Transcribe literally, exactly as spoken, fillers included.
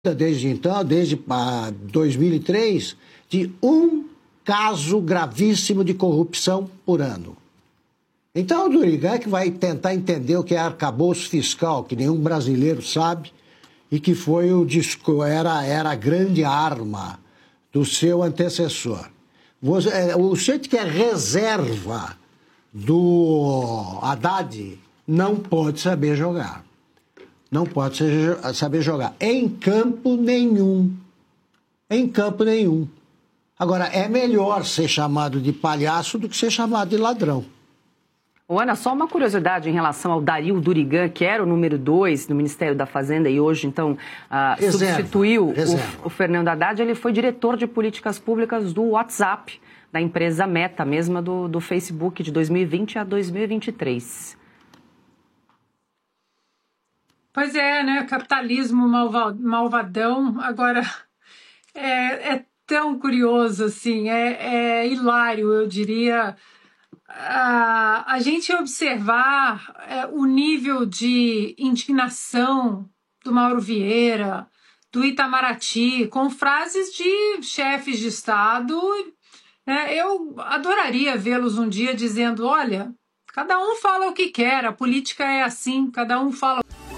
desde então, desde ah, dois mil e três, de um caso gravíssimo de corrupção por ano. Então o Durigan que vai tentar entender o que é arcabouço fiscal, que nenhum brasileiro sabe, e que foi o disco, era, era a grande arma do seu antecessor. Você, o sujeito que é reserva do Haddad não pode saber jogar. Não pode saber jogar em campo nenhum. Em campo nenhum. Agora, é melhor ser chamado de palhaço do que ser chamado de ladrão. Ô, Ana, só uma curiosidade em relação ao Dario Durigan, que era o número dois no Ministério da Fazenda e hoje, então, uh, reserva, substituiu reserva. O, o Fernando Haddad. Ele foi diretor de políticas públicas do WhatsApp, da empresa Meta, mesma do, do Facebook, de dois mil e vinte a dois mil e vinte e três. Pois é, né? Capitalismo malva, malvadão. Agora, é, é tão curioso, assim, é, é hilário, eu diria, a, a gente observar é, o nível de indignação do Mauro Vieira, do Itamaraty, com frases de chefes de Estado. Né? Eu adoraria vê-los um dia dizendo, olha, cada um fala o que quer, a política é assim, cada um fala...